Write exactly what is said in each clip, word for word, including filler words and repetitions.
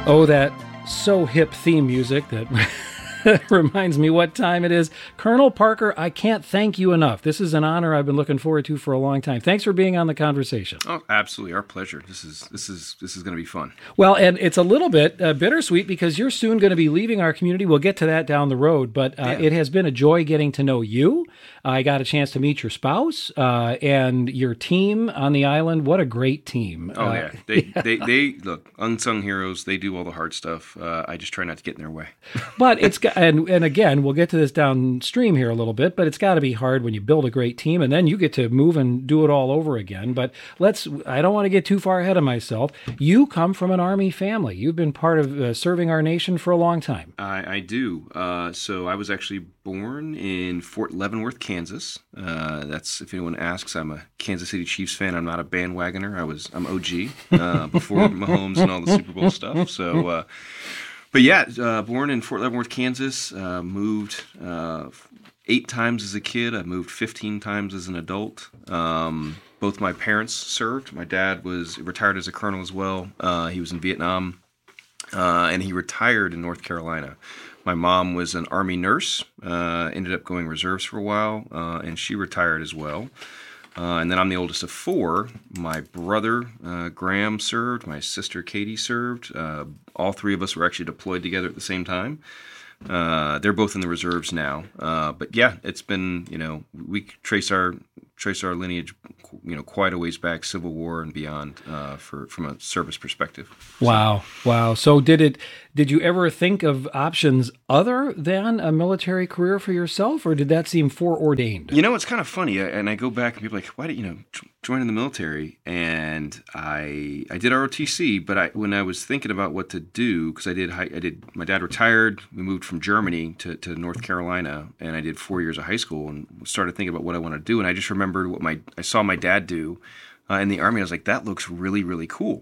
Oh, that so hip theme music that reminds me what time it is. Colonel Parker, I can't thank you enough. This is an honor I've been looking forward to for a long time. Thanks for being on the conversation. Oh, absolutely. Our pleasure. This is this is this is going to be fun. Well, and it's a little bit uh, bittersweet because you're soon going to be leaving our community. We'll get to that down the road, but uh, yeah. It has been a joy getting to know you. I got a chance to meet your spouse uh, and your team on the island. What a great team. Oh, uh, yeah. They, yeah. They, they, look, unsung heroes. They do all the hard stuff. Uh, I just try not to get in their way. But it's, and, and again, we'll get to this downstream here a little bit, but it's got to be hard when you build a great team and then you get to move and do it all over again. But let's, I don't want to get too far ahead of myself. You come from an Army family. You've been part of uh, serving our nation for a long time. I, I do. Uh, so I was actually born in Fort Leavenworth, Kansas. Uh, that's, if anyone asks, I'm a Kansas City Chiefs fan. I'm not a bandwagoner. I was, I'm O G uh, before Mahomes and all the Super Bowl stuff. So, uh, but yeah, uh, born in Fort Leavenworth, Kansas. Uh, moved uh, eight times as a kid. I moved fifteen times as an adult. Um, both my parents served. My dad was retired as a colonel as well. Uh, he was in Vietnam, uh, and he retired in North Carolina. My mom was an Army nurse, uh, ended up going reserves for a while, uh, and she retired as well. Uh, and then I'm the oldest of four. My brother, uh, Graham, served. My sister, Katie, served. Uh, all three of us were actually deployed together at the same time. Uh, they're both in the reserves now. Uh, but yeah, it's been, you know, we trace our trace our lineage, you know, quite a ways back, Civil War and beyond, uh, for from a service perspective. Wow, so. wow. So did it? Did you ever think of options other than a military career for yourself, or did that seem foreordained? You know, it's kind of funny, and I go back and people are like, why did you know join in the military? And I I did R O T C, but I when I was thinking about what to do, because I did I did my dad retired, we moved from Germany to, to North Carolina, and I did four years of high school and started thinking about what I wanted to do, and I just remembered what my I saw my dad do uh, in the Army. I was like, that looks really really cool.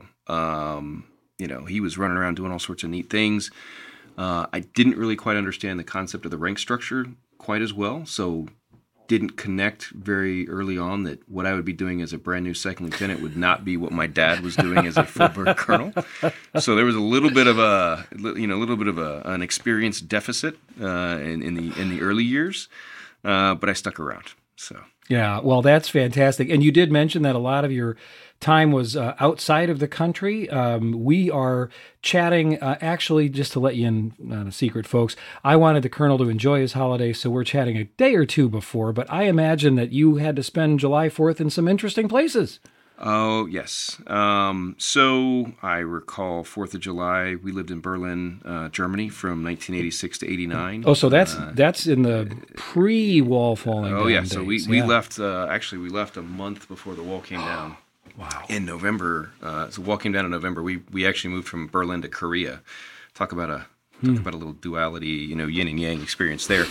Um, you know, he was running around doing all sorts of neat things. Uh, I didn't really quite understand the concept of the rank structure quite as well, so didn't connect very early on that what I would be doing as a brand new second lieutenant would not be what my dad was doing as a full-bird colonel. So there was a little bit of a, you know, a little bit of a, an experience deficit uh, in, in the in the early years, uh, but I stuck around. So yeah, well, that's fantastic. And you did mention that a lot of your time was uh, outside of the country. Um, we are chatting, uh, actually, just to let you in on a secret, folks, I wanted the Colonel to enjoy his holiday, so we're chatting a day or two before, but I imagine that you had to spend July fourth in some interesting places. Oh, yes. Um, so I recall fourth of July, we lived in Berlin, uh, Germany from nineteen eighty-six to eighty-nine. Oh, so that's uh, that's in the pre-wall falling oh, down yeah. days. So we, we yeah. left, uh, actually, we left a month before the wall came down. Wow. In November. Uh, so the wall came down in November. We we actually moved from Berlin to Korea. Talk about a hmm. talk about a little duality, you know, yin and yang experience there.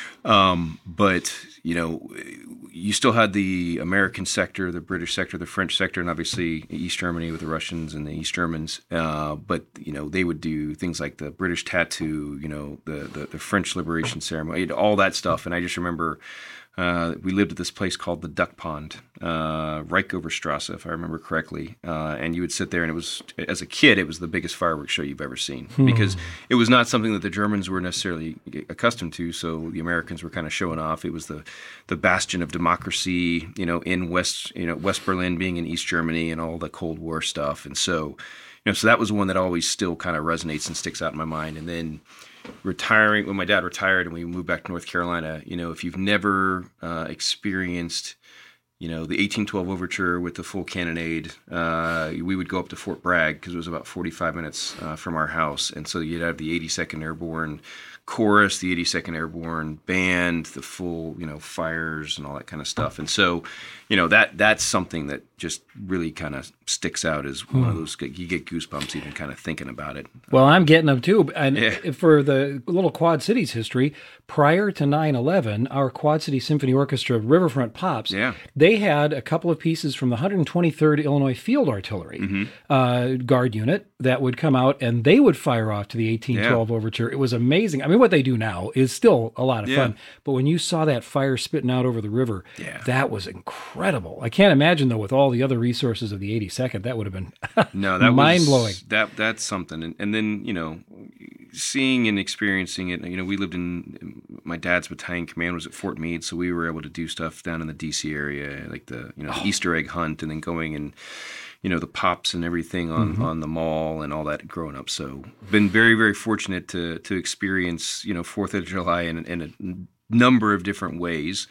Um, but, you know, you still had the American sector, the British sector, the French sector, and obviously East Germany with the Russians and the East Germans. Uh, but, you know, they would do things like the British tattoo, you know, the, the, the French liberation ceremony, all that stuff. And I just remember uh, we lived at this place called the Duck Pond, uh, Reickoverstrasse, if I remember correctly. Uh, and you would sit there, and it was, as a kid, it was the biggest fireworks show you've ever seen Hmm. because it was not something that the Germans were necessarily accustomed to. So the Americans were kind of showing off. It was the, the bastion of democracy, you know, in West, you know, West Berlin being in East Germany and all the Cold War stuff. And so, you know, so that was one that always still kind of resonates and sticks out in my mind. And then retiring, when my dad retired and we moved back to North Carolina, you know, if you've never uh, experienced, you know, the eighteen twelve Overture with the full cannonade, uh, we would go up to Fort Bragg because it was about forty-five minutes uh, from our house. And so you'd have the eighty-second Airborne chorus, the eighty-second Airborne band, the full, you know, fires and all that kind of stuff. And so, you know, that that's something that just really kind of sticks out as one Hmm. of those, you get goosebumps even kind of thinking about it. Well, I'm getting them too. And Yeah. for the little Quad Cities history, prior to nine eleven, our Quad City Symphony Orchestra, Riverfront Pops, Yeah. they they had a couple of pieces from the one hundred twenty-third Illinois Field Artillery Mm-hmm. uh, Guard unit that would come out, and they would fire off to the eighteen twelve Yeah. overture. It was amazing. I mean, what they do now is still a lot of Yeah. fun, but when you saw that fire spitting out over the river, Yeah. that was incredible. I can't imagine, though, with all the other resources of the eighty-second, that would have been No, that mind-blowing. was, that that's something. And, and then, you know, seeing and experiencing it, you know, we lived in, my dad's battalion command was at Fort Meade, so we were able to do stuff down in the D C area, like the, you know, the Easter egg hunt, and then going and, you know, the pops and everything on, Mm-hmm. on the mall and all that growing up. So been very, very fortunate to to experience, you know, fourth of July in, in a number of different ways.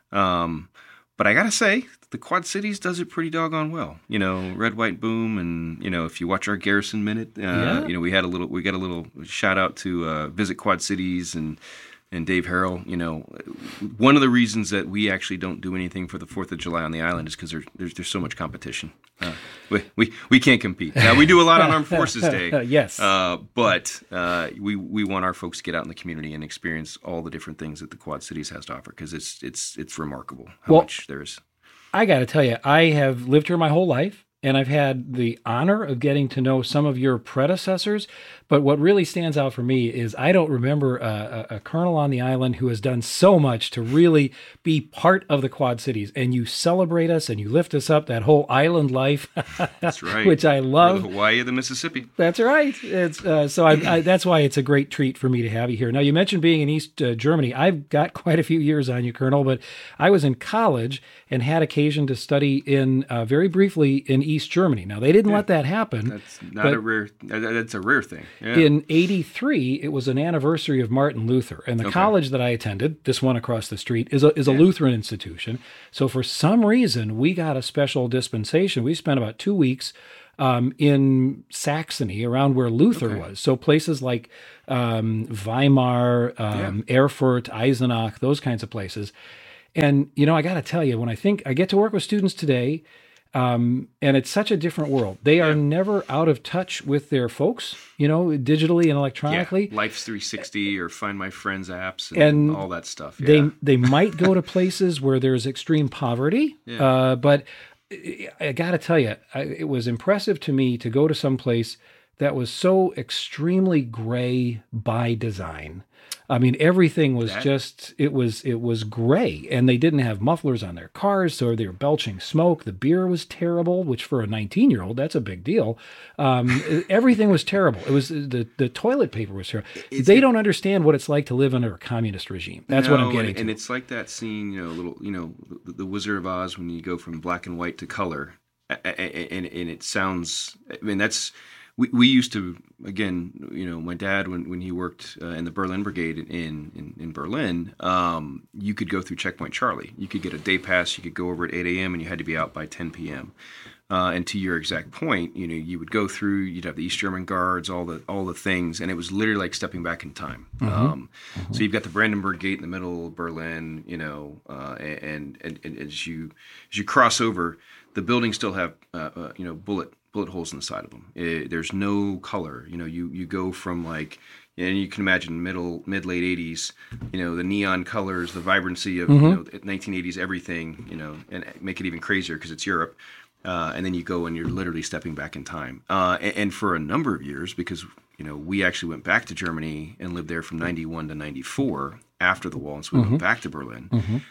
Um, but I got to say, the Quad Cities does it pretty doggone well. You know, Red, White, Boom, and, you know, if you watch our Garrison Minute, uh, Yeah. you know, we had a little, we got a little shout out to uh, Visit Quad Cities and and Dave Harrell. You know, one of the reasons that we actually don't do anything for the fourth of July on the island is because there, there's there's so much competition. Uh, we, we we can't compete. Now, we do a lot on Armed Forces Day. Yes. Uh, but uh, we we want our folks to get out in the community and experience all the different things that the Quad Cities has to offer, because it's it's it's remarkable how Well, much there is. I got to tell you, I have lived here my whole life, and I've had the honor of getting to know some of your predecessors. But what really stands out for me is I don't remember a, a, a colonel on the island who has done so much to really be part of the Quad Cities. And you celebrate us and you lift us up, that whole island life, That's right. which I We're love. the Hawaii of the Mississippi. That's right. It's uh, so I, I, that's why it's a great treat for me to have you here. Now, you mentioned being in East uh, Germany. I've got quite a few years on you, Colonel, but I was in college and had occasion to study in uh, very briefly in East Germany. Now, they didn't let that happen. That's not but a rare. that- That's a rare thing. Yeah. in eighty-three, it was an anniversary of Martin Luther, and the Okay. college that I attended, this one across the street, is a is a Lutheran institution. So for some reason, we got a special dispensation. We spent about two weeks um, in Saxony, around where Luther Okay. was. So places like um, Weimar, um, Erfurt, Eisenach, those kinds of places. And you know, I got to tell you, when I think I get to work with students today. Um, and it's such a different world. They are never out of touch with their folks, you know, digitally and electronically. Yeah, Life's three sixty or Find My Friends apps and, And all that stuff. Yeah. They they might go to places where there's extreme poverty, Yeah. uh, but I, I got to tell you, I, it was impressive to me to go to some place that was so extremely gray by design. I mean, everything was That- just it was it was gray, and they didn't have mufflers on their cars, so they were belching smoke. The beer was terrible, which for a nineteen-year-old, that's a big deal. Um, everything was terrible. It was the the toilet paper was terrible. It's- they don't understand what it's like to live under a communist regime. That's what I'm No, getting and, to. and it's like that scene, you know, little, you know, the, the Wizard of Oz when you go from black and white to color, A- a- a- and and it sounds. I mean, that's we, we used to again, you know, my dad when, when he worked uh, in the Berlin Brigade in in, in Berlin, um, you could go through Checkpoint Charlie. You could get a day pass. You could go over at eight a.m. and you had to be out by ten p.m. Uh, and to your exact point, you know, you would go through, you'd have the East German guards, all the all the things, and it was literally like stepping back in time. Um, So you've got the Brandenburg Gate in the middle of Berlin, you know, uh, and, and and as you as you cross over, the buildings still have uh, uh, you know bullet bullet holes in the side of them. It, there's no color. You know, you you go from like. And you can imagine middle, mid, late eighties, you know, the neon colors, the vibrancy of you know, nineteen eighties everything, you know, and make it even crazier because it's Europe. Uh, and then you go and you're literally stepping back in time. Uh, and, and for a number of years, because, you know, we actually went back to Germany and lived there from ninety-one to ninety-four after the wall. And so we went back to Berlin.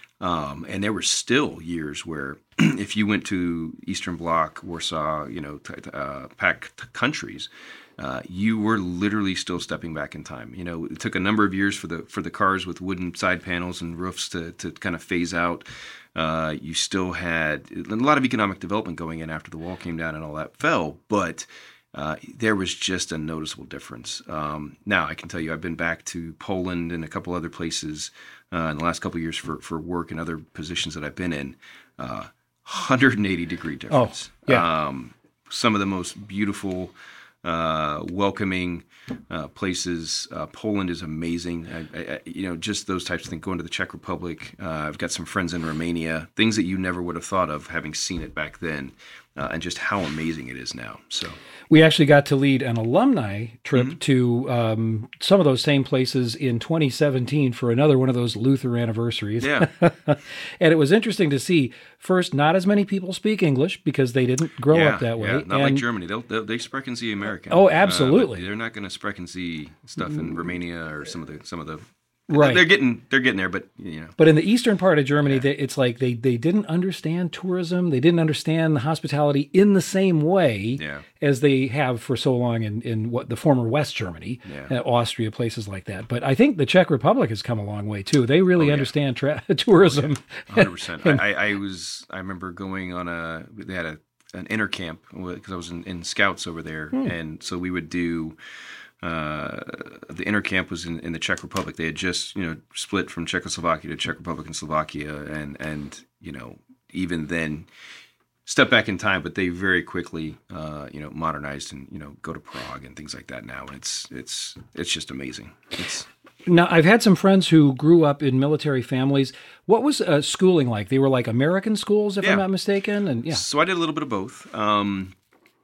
Um, and there were still years where if you went to Eastern Bloc, Warsaw, you know, t- t- uh, packed countries, uh, you were literally still stepping back in time. You know, it took a number of years for the for the cars with wooden side panels and roofs to, to kind of phase out. Uh, you still had a lot of economic development going in after the wall came down and all that fell, but uh, there was just a noticeable difference. Um, now, I can tell you I've been back to Poland and a couple other places uh, in the last couple of years for, for work and other positions that I've been in. Uh, one hundred eighty degree difference. Oh, yeah. Um, some of the most beautiful, uh, welcoming uh, places. Uh, Poland is amazing. I, I, you know, just those types of things. Going to the Czech Republic. Uh, I've got some friends in Romania. Things that you never would have thought of having seen it back then. uh, and just how amazing it is now. So we actually got to lead an alumni trip Mm-hmm. to um, some of those same places in twenty seventeen for another one of those Luther anniversaries. yeah, And it was interesting to see, first, not as many people speak English because they didn't grow yeah, up that way. yeah. Not like And- Germany. They'll, they'll they sprechen Sie American. Oh, Uh, absolutely. but they're not going to sprechen Sie stuff in Romania or some of the some of the. Right. They're getting they're getting there, but you know. But in the eastern part of Germany, they, it's like they, they didn't understand tourism. They didn't understand the hospitality in the same way Yeah. as they have for so long in, in what the former West Germany, Yeah. uh, Austria, places like that. But I think the Czech Republic has come a long way too. They really Oh, yeah. understand tra- tourism. one hundred percent. I, I was. I remember going on a. They had a an inter camp because I was in, in scouts over there, and so we would do. Uh, the inter camp was in, in the Czech Republic. They had just you know split from Czechoslovakia to Czech Republic and Slovakia, and and you know even then. Step back in time, but they very quickly, uh, you know, modernized and you know go to Prague and things like that now, and it's it's it's just amazing. It's Now, I've had some friends who grew up in military families. What was uh, schooling like? They were like American schools, if Yeah. I'm not mistaken. And yeah, So I did a little bit of both. Um,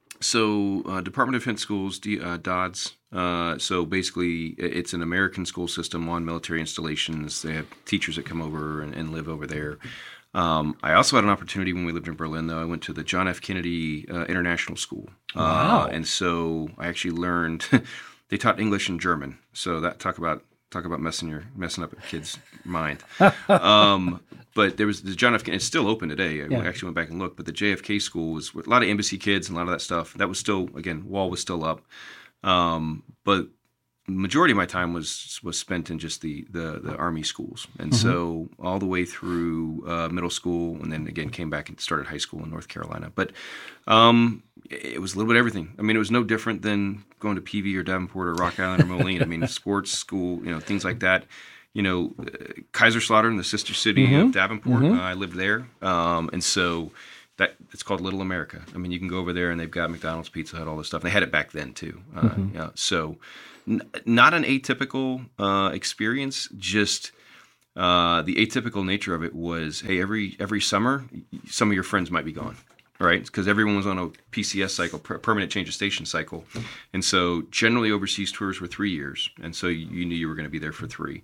so uh, Department of Defense schools, D, uh, D O D S. Uh, so basically, i- it's an American school system on military installations. They have teachers that come over and, and live over there. Um, I also had an opportunity when we lived in Berlin, though. I went to the John F. Kennedy uh, International School. Wow. Uh, and so I actually learned, they taught English and German. So that talk about talk about messing your messing up a kid's mind. um, but there was the John F. Kennedy, it's still open today. I Yeah. actually went back and looked, but the J F K school was with a lot of embassy kids and a lot of that stuff. That was still, again, wall was still up. Um, but majority of my time was was spent in just the the, the Army schools, and so all the way through uh, middle school, and then again came back and started high school in North Carolina. But um, it was a little bit of everything. I mean, it was no different than going to P V or Davenport or Rock Island or Moline. I mean, sports, school, you know, things like that. You know, uh, Kaiserslautern, the sister city of Davenport. Uh, I lived there, um, and so. That it's called Little America. I mean, you can go over there and they've got McDonald's, Pizza Hut, all this stuff. They had it back then too. Uh, yeah, so, n- not an atypical uh, experience. Just uh, the atypical nature of it was, hey, every every summer, some of your friends might be gone, right? Because everyone was on a P C S cycle, per- permanent change of station cycle, and so generally overseas tours were three years, and so you, you knew you were going to be there for three.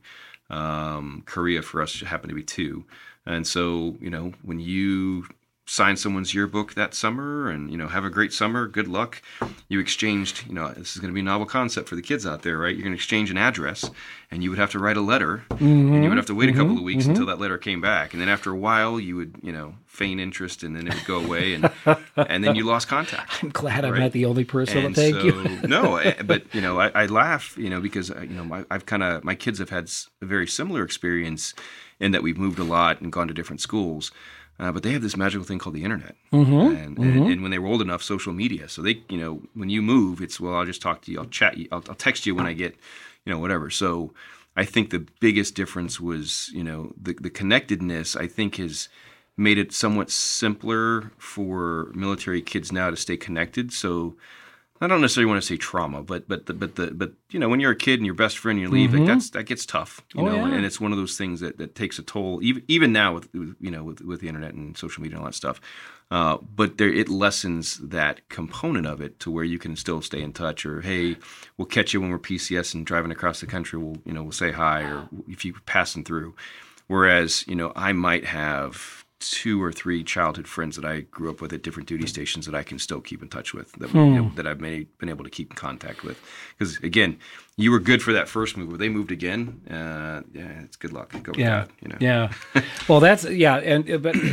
Um, Korea for us happened to be two, and so you know when you sign someone's yearbook that summer and, you know, have a great summer, good luck. You exchanged, you know, this is going to be a novel concept for the kids out there, right? You're going to exchange an address and you would have to write a letter Mm-hmm. and you would have to wait a couple of weeks until that letter came back. And then after a while you would, you know, feign interest and then it would go away and and then you lost contact. I'm glad I'm Right. not the only person. And Thank so, you. no, I- but you know, I, I laugh, you know, because uh, you know, my, I've kind of my kids have had s- a very similar experience in that we've moved a lot and gone to different schools. Uh, but they have this magical thing called the internet, Mm-hmm. and, and and when they were old enough, social media. So they, you know, when you move, it's well, I'll just talk to you, I'll chat you, I'll, I'll text you when I get, you know, whatever. So I think the biggest difference was, you know, the the connectedness. I think has made it somewhat simpler for military kids now to stay connected. So I don't necessarily want to say trauma, but but the, but the but you know when you're a kid and your best friend you leave, like that's that gets tough, you Oh, know, yeah. and it's one of those things that, that takes a toll. Even even now with with, you know with, with the internet and social media and all that stuff, uh, but there it lessens that component of it to where you can still stay in touch. Or hey, we'll catch you when we're P C S and driving across the country. We'll you know we'll say hi, or if you're passing through. Whereas you know I might have two or three childhood friends that I grew up with at different duty stations that I can still keep in touch with, that, you know, that I've made, been able to keep in contact with. Because again, you were good for that first move. Where they moved again, uh, yeah, it's good luck. Go with Yeah, that, you know. yeah. Well, that's yeah, and uh, but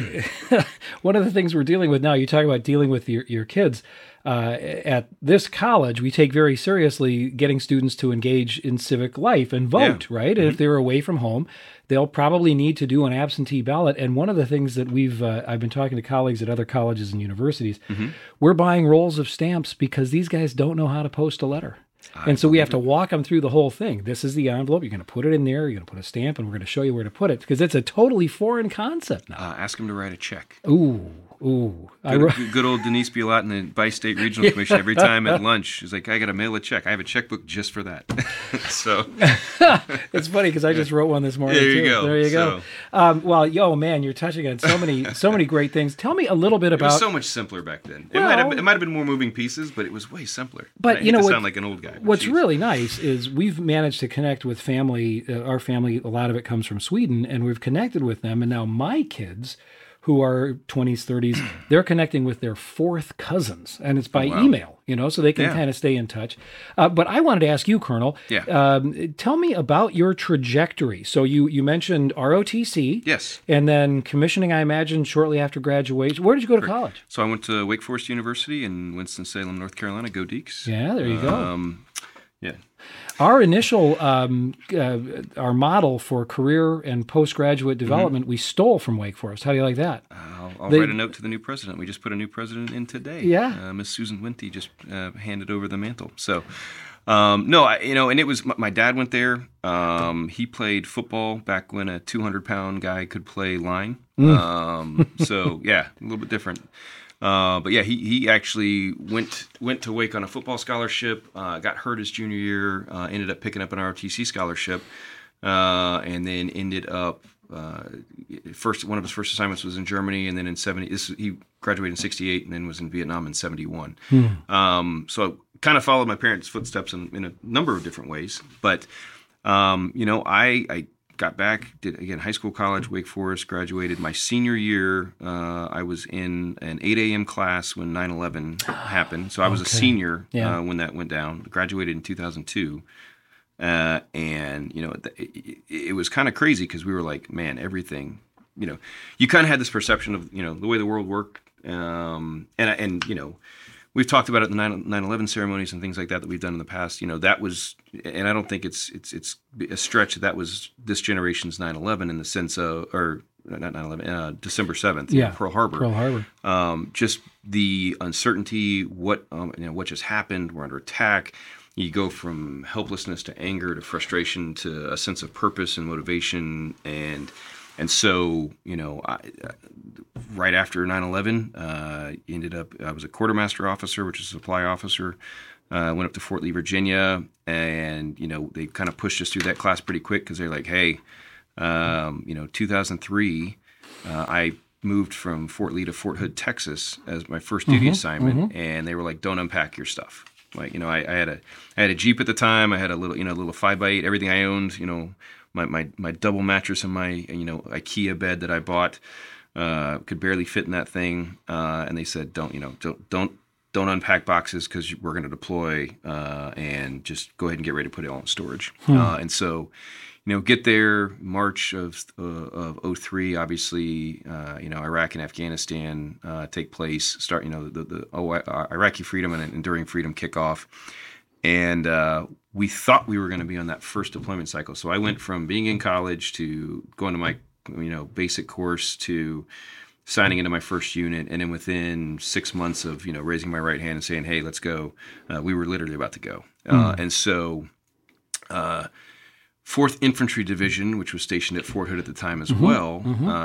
one of the things we're dealing with now. You talk about dealing with your your kids. Uh, at this college, we take very seriously getting students to engage in civic life and vote, Yeah. right? And if they're away from home, they'll probably need to do an absentee ballot. And one of the things that we've, uh, I've been talking to colleagues at other colleges and universities, we're buying rolls of stamps because these guys don't know how to post a letter. And so we have to walk them through the whole thing. This is the envelope. You're going to put it in there. You're going to put a stamp, and we're going to show you where to put it because it's a totally foreign concept now. Uh, ask them to write a check. Ooh. Ooh, I Good, wrote, good good old Denise Bialot in the Bi-State Regional Commission. Every time at lunch, she's like, "I got to mail a check. I have a checkbook just for that." So it's funny because I just wrote one this morning. There you too. go. There you go. So- Um, well, yo, man, you're touching on so many, so many great things. Tell me a little bit it was about. so much simpler back then. It Well- might have it might have been more moving pieces, but it was way simpler. But I you hate know to what- sound like an old guy. but What's geez. really nice is we've managed to connect with family. Uh, our family, a lot of it comes from Sweden, and we've connected with them. And now my kids, who are twenties, thirties, they're connecting with their fourth cousins, and it's by Oh, wow. email, you know, so they can Yeah. kind of stay in touch. Uh, but I wanted to ask you, Colonel, Yeah. um, tell me about your trajectory. So you you mentioned R O T C, Yes. and then commissioning, I imagine, shortly after graduation. Where did you go to college? So I went to Wake Forest University in Winston-Salem, North Carolina. Go Deeks. Yeah, there you go. Um, yeah. Our initial, um, uh, our model for career and postgraduate development, we stole from Wake Forest. How do you like that? I'll, I'll They- write a note to the new president. We just put a new president in today. Yeah. Uh, Miss Susan Winty just uh, handed over the mantle. So, um, no, I, you know, and it was my, my dad went there. Um, he played football back when a two hundred pound guy could play line. Um, so yeah, a little bit different. Uh, but yeah, he, he actually went went to Wake on a football scholarship. Uh, got hurt his junior year. Uh, ended up picking up an R O T C scholarship, uh, and then ended up uh, first one of his first assignments was in Germany, and then in seventy this, he graduated in sixty-eight, and then was in Vietnam in seventy-one. Um, so I kind of followed my parents' footsteps in, in a number of different ways. But um, you know, I. I got back, did again high school, college, Wake Forest, graduated. My senior year, uh, I was in an eight a.m. class when nine eleven happened. So I was a Okay. senior Yeah. uh, when that went down. Graduated in two thousand two. Uh, and, you know, it, it, it was kind of crazy because we were like, man, everything, you know, you kind of had this perception of, you know, the way the world worked. Um, and, and, you know, we've talked about it in the nine eleven ceremonies and things like that that we've done in the past. You know, that was, and I don't think it's it's it's a stretch that that was this generation's nine eleven in the sense of, or not nine eleven, uh, December seventh, Yeah. Pearl Harbor. Pearl Harbor. Um, just the uncertainty, what um, you know, what just happened. We're under attack. You go from helplessness to anger to frustration to a sense of purpose and motivation, and and so you know, I, right after nine eleven, uh, ended up. I was a quartermaster officer, which is a supply officer. I uh, went up to Fort Lee, Virginia, and you know they kind of pushed us through that class pretty quick because they're like, hey, um, you know, two thousand three, uh, I moved from Fort Lee to Fort Hood, Texas, as my first duty assignment, and they were like, don't unpack your stuff. Like, you know, I, I had a I had a Jeep at the time. I had a little, you know, little five by eight, everything I owned. You know, my my my double mattress and my you know IKEA bed that I bought uh, could barely fit in that thing. Uh, and they said, don't you know, don't don't don't unpack boxes because we're going to deploy, uh, and just go ahead and get ready to put it all in storage. Hmm. Uh, and so, you know, get there March of uh, of oh three. Obviously, uh, you know, Iraq and Afghanistan uh, take place. Start, you know, the the oh, uh, Iraqi freedom and enduring freedom kick off, and uh, we thought we were going to be on that first deployment cycle. So I went from being in college to going to my you know basic course to signing into my first unit, and then within six months of you know raising my right hand and saying, "Hey, let's go," uh, we were literally about to go, uh, and so. Uh, Fourth Infantry Division, which was stationed at Fort Hood at the time as Mm-hmm. well.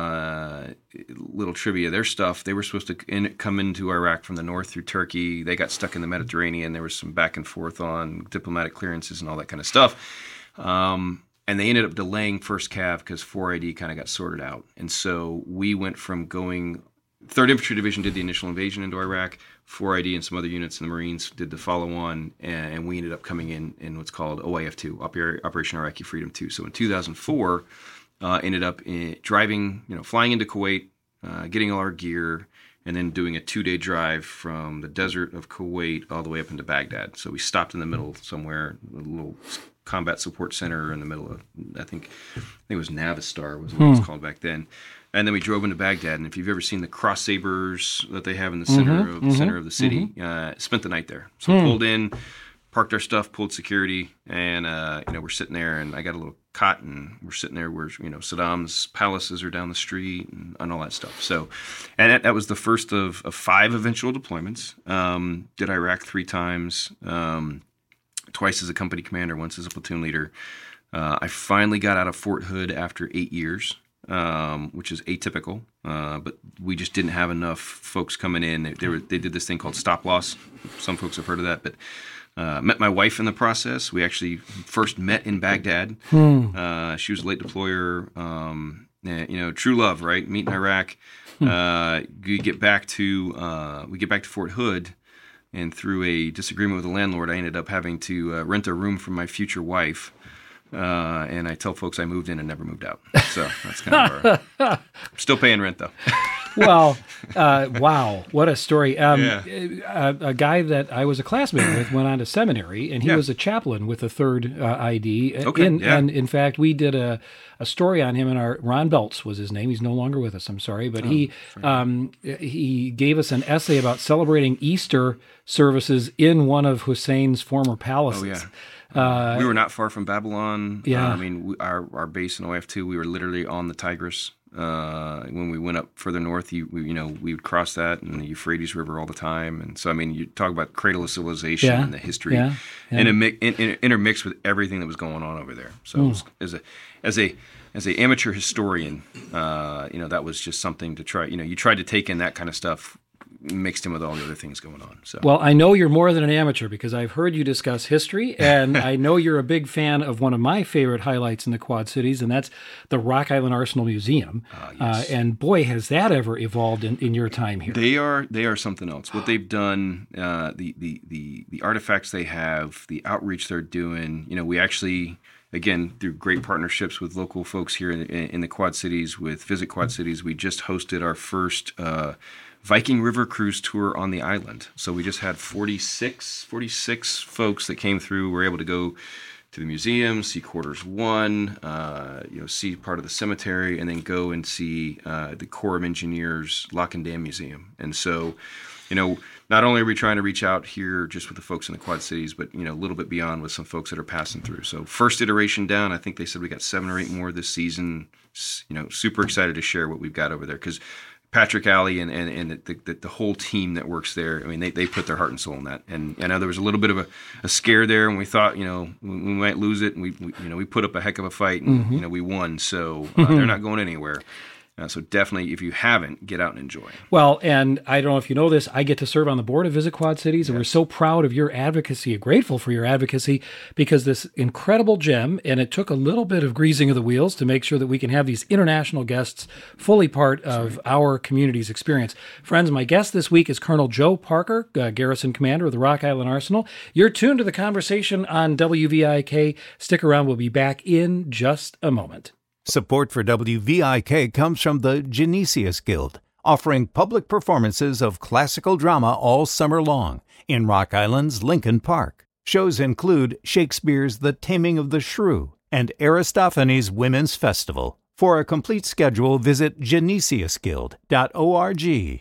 Uh, little trivia, their stuff, they were supposed to in, come into Iraq from the north through Turkey. They got stuck in the Mediterranean. There was some back and forth on diplomatic clearances and all that kind of stuff. Um, and they ended up delaying first Cav because four I D kind of got sorted out. And so we went from going... Third Infantry Division did the initial invasion into Iraq. four I D and some other units in the Marines did the follow-on, and, and we ended up coming in in what's called O I F two, Oper- Operation Iraqi Freedom two. So in two thousand four, uh, ended up in, driving, you know, flying into Kuwait, uh, getting all our gear, and then doing a two-day drive from the desert of Kuwait all the way up into Baghdad. So we stopped in the middle somewhere, a little combat support center in the middle of, I think, I think it was Navistar was what it was called back then. And then we drove into Baghdad, and if you've ever seen the cross sabers that they have in the center Mm-hmm, of the mm-hmm, center of the city, mm-hmm. uh, spent the night there. So pulled in, parked our stuff, pulled security, and uh, you know we're sitting there, and I got a little cot, and we're sitting there where you know Saddam's palaces are down the street, and, and all that stuff. So, and that, that was the first of, of five eventual deployments. Um, did Iraq three times, um, twice as a company commander, once as a platoon leader. Uh, I finally got out of Fort Hood after eight years. um, which is atypical. Uh, but we just didn't have enough folks coming in. They, they, were, they did this thing called stop loss. Some folks have heard of that, but uh, met my wife in the process. We actually first met in Baghdad. Hmm. Uh, she was a late deployer. Um, you know, true love, right? Meet in Iraq. Hmm. Uh, we get back to uh, we get back to Fort Hood. And through a disagreement with the landlord, I ended up having to uh, rent a room from my future wife. Uh, and I tell folks I moved in and never moved out. So that's kind of our... I'm still paying rent, though. Well, uh, wow, what a story. Um, yeah. a, a guy that I was a classmate with went on to seminary, and he yeah. was a chaplain with the third uh, I D. Okay, in, yeah. And in fact, we did a, a story on him in our, Ron Belts was his name. He's no longer with us, I'm sorry. But oh, he um, he gave us an essay about celebrating Easter services in one of Hussein's former palaces. Oh, yeah. Uh, we were not far from Babylon. Yeah. Uh, I mean, we, our our base in O F two, we were literally on the Tigris. Uh, when we went up further north, you we, you know, we would cross that and the Euphrates River all the time. And so, I mean, you talk about cradle of civilization yeah. and the history, yeah. Yeah. and in, in, intermixed with everything that was going on over there. So, mm. it was, as a as a as a amateur historian, uh, you know, that was just something to try. You know, you tried to take in that kind of stuff, mixed in with all the other things going on. So, well, I know you're more than an amateur because I've heard you discuss history, and I know you're a big fan of one of my favorite highlights in the Quad Cities, and that's the Rock Island Arsenal Museum. Uh, yes. uh, and boy, has that ever evolved in, in your time here. They are they are something else. What they've done, uh, the, the the the artifacts they have, the outreach they're doing. You know, we actually. Again, through great partnerships with local folks here in, in the Quad Cities, with Visit Quad Cities, we just hosted our first uh, Viking River Cruise tour on the island. So we just had forty-six, forty-six folks that came through. We were able to go to the museum, see Quarters One, uh, you know, see part of the cemetery, and then go and see uh, the Corps of Engineers Lock and Dam Museum. And so, you know, not only are we trying to reach out here just with the folks in the Quad Cities, but, you know, a little bit beyond with some folks that are passing through. So first iteration down, I think they said we got seven or eight more this season. You know, super excited to share what we've got over there because Patrick Alley and, and, and the, the, the whole team that works there, I mean, they, they put their heart and soul in that. And I know there was a little bit of a, a scare there, and we thought, you know, we, we might lose it, and we, we, you know, we put up a heck of a fight, and, mm-hmm. you know, we won. So uh, they're not going anywhere. Uh, so definitely, if you haven't, get out and enjoy. Well, and I don't know if you know this, I get to serve on the board of Visit Quad Cities, and yes. we're so proud of your advocacy, grateful for your advocacy, because this incredible gem, and it took a little bit of greasing of the wheels to make sure that we can have these international guests fully part That's of right. our community's experience. Friends, my guest this week is Colonel Joe Parker, uh, Garrison Commander of the Rock Island Arsenal. You're tuned to the conversation on W V I K. Stick around, we'll be back in just a moment. Support for W V I K comes from the Genesius Guild, offering public performances of classical drama all summer long in Rock Island's Lincoln Park. Shows include Shakespeare's The Taming of the Shrew and Aristophanes' Women's Festival. For a complete schedule, visit genesius guild dot org.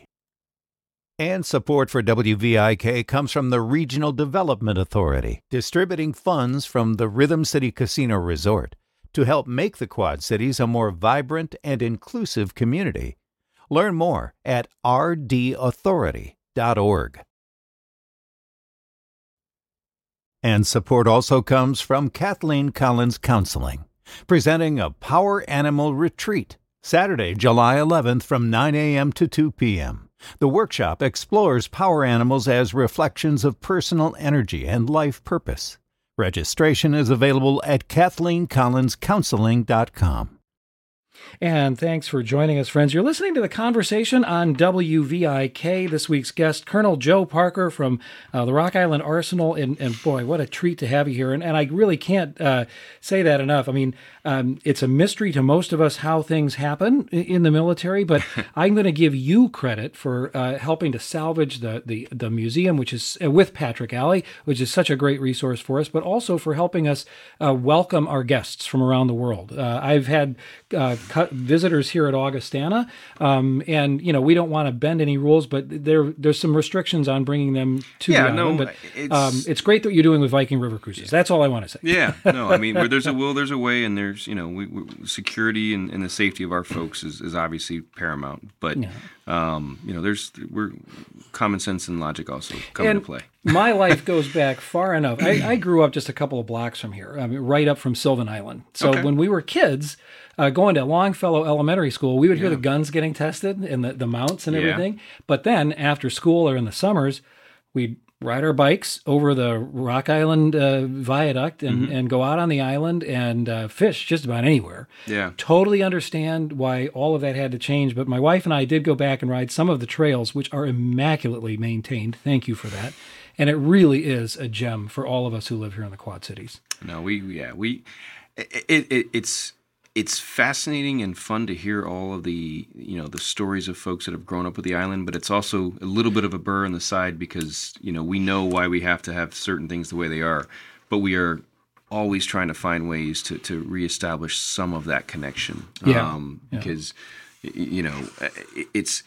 And support for W V I K comes from the Regional Development Authority, distributing funds from the Rhythm City Casino Resort to help make the Quad Cities a more vibrant and inclusive community. Learn more at r d authority dot org. And support also comes from Kathleen Collins Counseling, presenting a Power Animal Retreat, Saturday, July eleventh from nine a.m. to two p.m. The workshop explores power animals as reflections of personal energy and life purpose. Registration is available at kathleen collins counseling dot com. And thanks for joining us, friends. You're listening to The Conversation on W V I K. This week's guest, Colonel Joe Parker from uh, the Rock Island Arsenal. And, and boy, what a treat to have you here. And, and I really can't uh, say that enough. I mean, um, it's a mystery to most of us how things happen in the military, but I'm going to give you credit for uh, helping to salvage the, the, the museum, which is uh, with Patrick Alley, which is such a great resource for us, but also for helping us uh, welcome our guests from around the world. Uh, I've had uh, visitors here at Augustana, um, and you know we don't want to bend any rules, but there there's some restrictions on bringing them to yeah, the island. No, but it's, um, it's great that you're doing with Viking River Cruises. Yeah. That's all I want to say. Yeah, no, I mean where there's a will, there's a way, and there's you know we, we, security and, and the safety of our folks is, is obviously paramount. But yeah. um, you know, there's we're common sense and logic also come And into play. my life goes back far enough. I, I grew up just a couple of blocks from here, I mean, right up from Sylvan Island. So Okay. when we were kids, uh, going to Longfellow Elementary School, we would hear Yeah. the guns getting tested and the, the mounts and Yeah. everything. But then after school or in the summers, we'd ride our bikes over the Rock Island uh, viaduct and, Mm-hmm. and go out on the island and uh, fish just about anywhere. Yeah. Totally understand why all of that had to change, but my wife and I did go back and ride some of the trails, which are immaculately maintained. Thank you for that. And it really is a gem for all of us who live here in the Quad Cities. No, we yeah we it, it it's it's fascinating and fun to hear all of the you know the stories of folks that have grown up with the island, but it's also a little bit of a burr in the side because you know we know why we have to have certain things the way they are, but we are always trying to find ways to to reestablish some of that connection. Yeah. Um, Yeah. because y- you know it, it's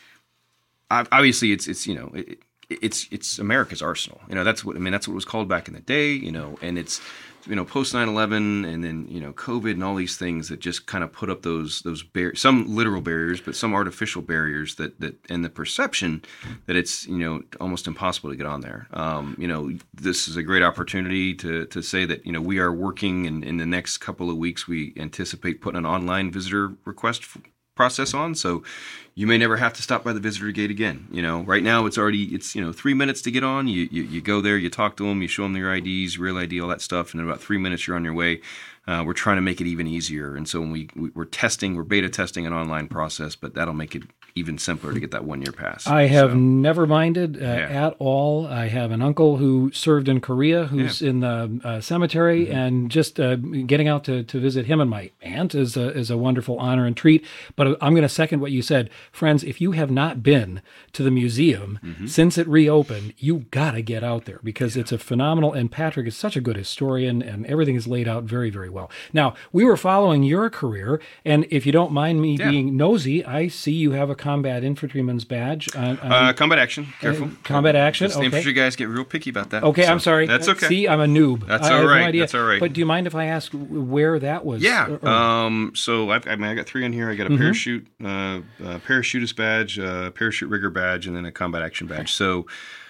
obviously it's it's you know it, it's it's America's arsenal. You know that's what I mean. That's what it was called back in the day. You know, and it's you know post nine eleven and then you know COVID and all these things that just kind of put up those those bar- some literal barriers, but some artificial barriers that that and the perception that it's you know almost impossible to get on there. Um, you know, this is a great opportunity to to say that you know we are working, and in the next couple of weeks we anticipate putting an online visitor request f- process on, so you may never have to stop by the visitor gate again. You know, right now it's already it's you know three minutes to get on. You you, you go there, you talk to them, you show them your I Ds, real I D, all that stuff, and in about three minutes you're on your way. Uh, we're trying to make it even easier, and so when we, we we're testing, we're beta testing an online process, but that'll make it even simpler to get that one year pass. I have So, never minded uh, Yeah. at all. I have an uncle who served in Korea who's in the uh, cemetery, Mm-hmm. and just uh, getting out to, to visit him and my aunt is a, is a wonderful honor and treat. But I'm going to second what you said. Friends, if you have not been to the museum Mm-hmm. since it reopened, you got to get out there because it's a phenomenal, and Patrick is such a good historian and everything is laid out very, very well. Now, we were following your career, and if you don't mind me Yeah. being nosy, I see you have a combat infantryman's badge. On, on, Uh, combat action, careful. combat action, Just the okay. infantry guys get real picky about that. Okay, so I'm sorry. That's okay. See, I'm a noob. That's I all have no right. idea. That's all right. But do you mind if I ask where that was? Yeah. Or- or- Um, so I've, I mean, I got three on here. I got a Mm-hmm. parachute, uh, a parachutist badge, a parachute rigger badge, and then a combat action badge. So,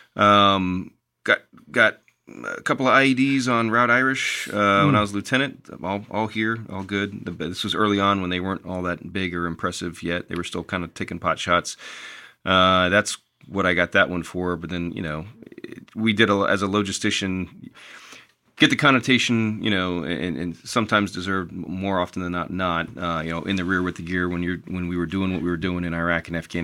um, got got a couple of I E Ds on Route Irish uh, Mm. when I was lieutenant. All all here, all good. The- This was early on when they weren't all that big or impressive yet. They were still kind of taking pot shots. Uh, that's what I got that one for. But then you know, we did a, as a logistician. Get the connotation, you know, and, and sometimes deserved more often than not, not, uh, you know, in the rear with the gear when you're when we were doing what we were doing in Iraq and Afghanistan.